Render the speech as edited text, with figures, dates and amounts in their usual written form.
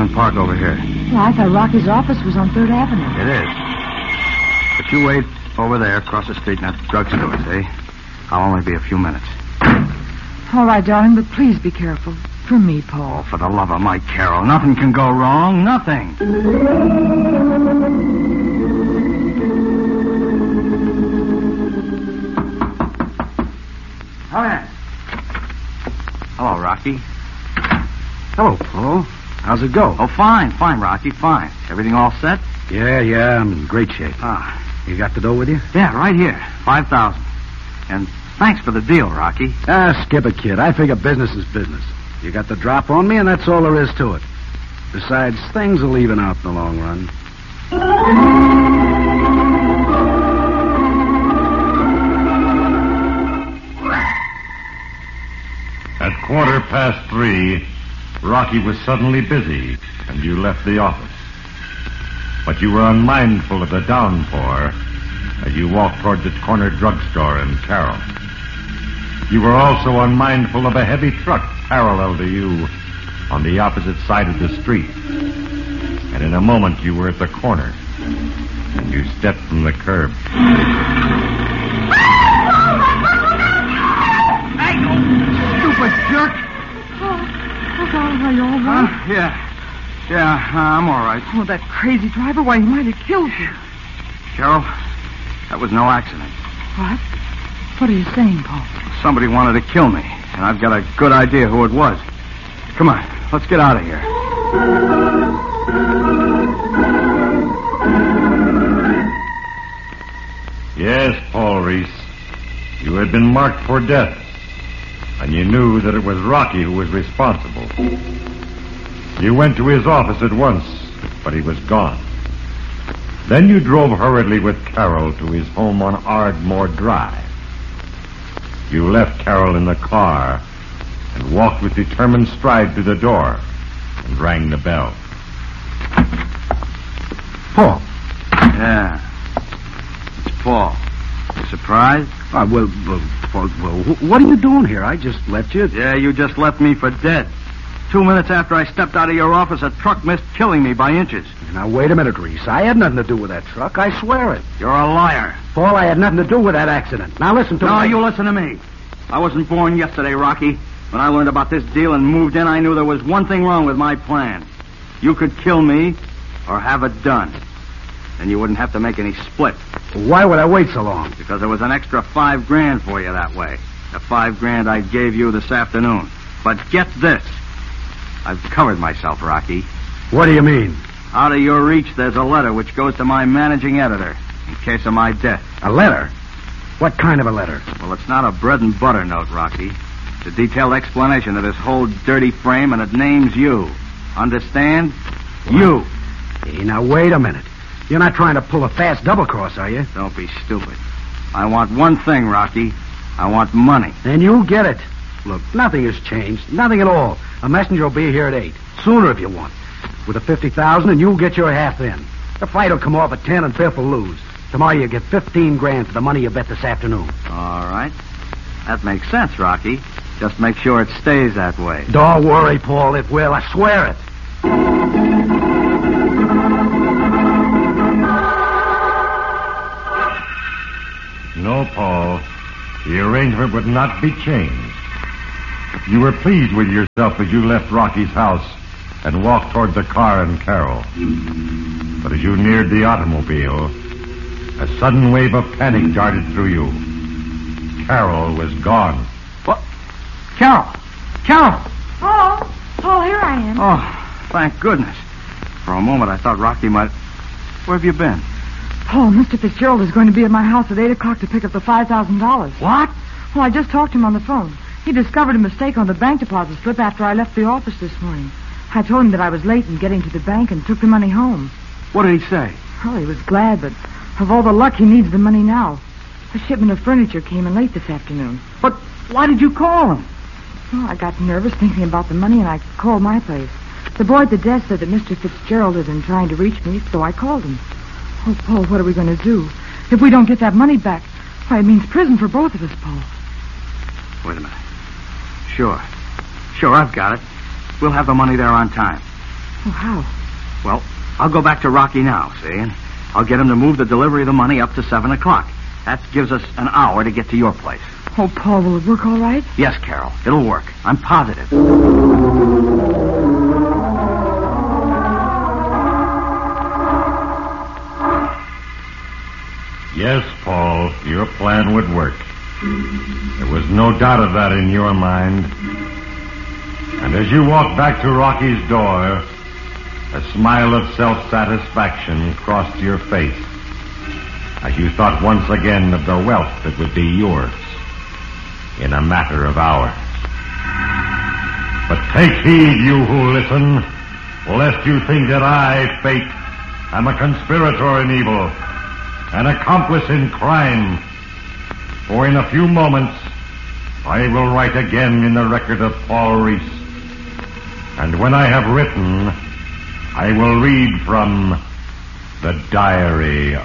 Highland Park over here. Well, I thought Rocky's office was on 3rd Avenue. It is. But you wait over there across the street in that drugstore, see? I'll only be a few minutes. All right, darling, but please be careful. For me, Paul. Oh, for the love of Mike Carroll. Nothing can go wrong. Nothing. Come in. Hello, Rocky. Hello, Paul. How's it go? Oh, fine, Rocky, fine. Everything all set? Yeah, I'm in great shape. Ah. You got the dough with you? Yeah, right here. 5,000. And thanks for the deal, Rocky. Skip it, kid. I figure business is business. You got the drop on me, and that's all there is to it. Besides, things will even out in the long run. At 3:15, Rocky was suddenly busy, and you left the office. But you were unmindful of the downpour as you walked toward the corner drugstore in Carroll. You were also unmindful of a heavy truck parallel to you on the opposite side of the street. And in a moment, you were at the corner, and you stepped from the curb. Hey, you stupid jerk! Oh, darling, are you all right? Yeah, I'm all right. Oh, that crazy driver, why, he might have killed you. Carol, that was no accident. What? What are you saying, Paul? Somebody wanted to kill me, and I've got a good idea who it was. Come on, let's get out of here. Yes, Paul Reese. You had been marked for death, and you knew that it was Rocky who was responsible. You went to his office at once, but he was gone. Then you drove hurriedly with Carroll to his home on Ardmore Drive. You left Carroll in the car and walked with determined stride to the door and rang the bell. Paul. Yeah. It's Paul. You surprised? Well, what are you doing here? I just left you. Yeah, you just left me for dead. 2 minutes after I stepped out of your office, a truck missed killing me by inches. Now, wait a minute, Reese. I had nothing to do with that truck. I swear it. You're a liar. Paul, I had nothing to do with that accident. Now, listen to me. No, you listen to me. I wasn't born yesterday, Rocky. When I learned about this deal and moved in, I knew there was one thing wrong with my plan. You could kill me or have it done. And you wouldn't have to make any split. Why would I wait so long? Because there was an extra $5,000 for you that way. The $5,000 I gave you this afternoon. But get this. I've covered myself, Rocky. What do you mean? Out of your reach, there's a letter which goes to my managing editor in case of my death. A letter? What kind of a letter? Well, it's not a bread and butter note, Rocky. It's a detailed explanation of this whole dirty frame, and it names you. Understand? What? You. Hey, now, wait a minute. You're not trying to pull a fast double-cross, are you? Don't be stupid. I want one thing, Rocky. I want money. Then you'll get it. Look, nothing has changed. Nothing at all. A messenger will be here at 8. Sooner if you want. With the $50,000, and you'll get your half in. The fight will come off at 10, and Biff will lose. Tomorrow you get $15,000 for the money you bet this afternoon. All right. That makes sense, Rocky. Just make sure it stays that way. Don't worry, Paul. It will. I swear it. No, Paul. The arrangement would not be changed. You were pleased with yourself as you left Rocky's house and walked toward the car in Carroll. But as you neared the automobile, a sudden wave of panic darted through you. Carroll was gone. What? Carroll! Carroll! Paul, here I am. Oh, thank goodness. For a moment, I thought Rocky might... Where have you been? Paul, Mr. Fitzgerald is going to be at my house at 8 o'clock to pick up the $5,000. What? Well, I just talked to him on the phone. He discovered a mistake on the bank deposit slip after I left the office this morning. I told him that I was late in getting to the bank and took the money home. What did he say? Well, he was glad, but of all the luck, he needs the money now. A shipment of furniture came in late this afternoon. But why did you call him? Well, I got nervous thinking about the money, and I called my place. The boy at the desk said that Mr. Fitzgerald had been trying to reach me, so I called him. Oh, Paul, what are we going to do? If we don't get that money back, why, it means prison for both of us, Paul. Wait a minute. Sure, I've got it. We'll have the money there on time. Oh, how? Well, I'll go back to Rocky now, see? And I'll get him to move the delivery of the money up to 7 o'clock. That gives us an hour to get to your place. Oh, Paul, will it work all right? Yes, Carol. It'll work. I'm positive. Yes, Paul, your plan would work. There was no doubt of that in your mind. And as you walked back to Rocky's door, a smile of self-satisfaction crossed your face as you thought once again of the wealth that would be yours in a matter of hours. But take heed, you who listen, lest you think that I, Fate, am a conspirator in evil, an accomplice in crime. For in a few moments, I will write again in the record of Paul Reese. And when I have written, I will read from the diary